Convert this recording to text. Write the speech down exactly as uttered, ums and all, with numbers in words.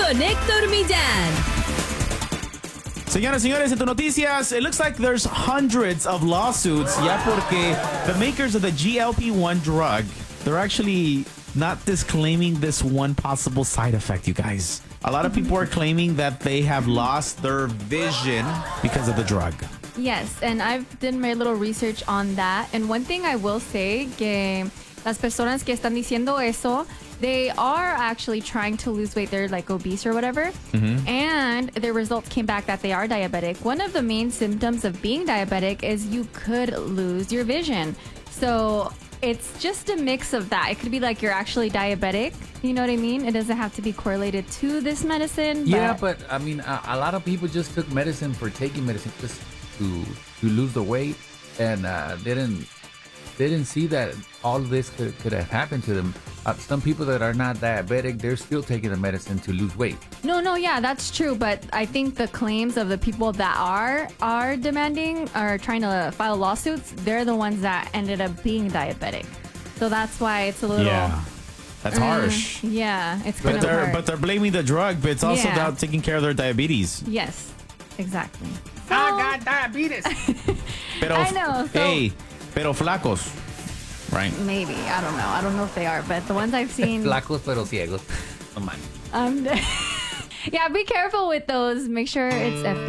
con Héctor Millán. Señoras y señores, en tu noticias, it looks like there's hundreds of lawsuits. Ya porque the makers of the G L P one drug, they're actually not disclaiming this one possible side effect, you guys. A lot of people are claiming that they have lost their vision because of the drug. Yes, and I've done my little research on that. And one thing I will say, que las personas que están diciendo eso, they are actually trying to lose weight. They're like obese or whatever. Mm-hmm. And their results came back that they are diabetic. One of the main symptoms of being diabetic is you could lose your vision. So it's just a mix of that. It could be like you're actually diabetic. You know what I mean? It doesn't have to be correlated to this medicine. But Yeah, but I mean, a, a lot of people just took medicine for taking medicine just to to lose the weight, and uh, didn't didn't see that all of this could, could have happened to them. Uh, some people that are not diabetic, they're still taking the medicine to lose weight. No, no, yeah, that's true. But I think the claims of the people that are are demanding or trying to file lawsuits, they're the ones that ended up being diabetic. So that's why it's a little. Yeah. That's harsh. Uh, yeah, it's But kind of they're hard. but they're blaming the drug, but it's also Yeah. about taking care of their diabetes. Yes, exactly. So, I got diabetes. Pero, I know, so- hey, pero flacos, right? maybe I don't know. I don't know if they are, but the ones I've seen. Flacos pero ciegos. No man. um, yeah, be careful with those. Make sure it's F D A.